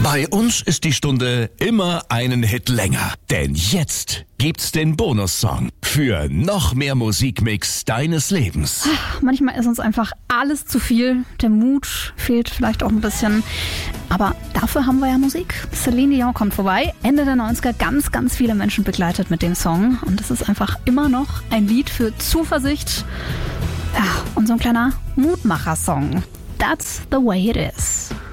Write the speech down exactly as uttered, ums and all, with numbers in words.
Bei uns ist die Stunde immer einen Hit länger. Denn jetzt gibt's den Bonussong für noch mehr Musikmix deines Lebens. Manchmal ist uns einfach alles zu viel. Der Mut fehlt vielleicht auch ein bisschen. Aber dafür haben wir ja Musik. Celine Dion kommt vorbei. Ende der neunziger ganz, ganz viele Menschen begleitet mit dem Song. Und es ist einfach immer noch ein Lied für Zuversicht. Ja, und so ein kleiner Mutmacher-Song. That's the way it is.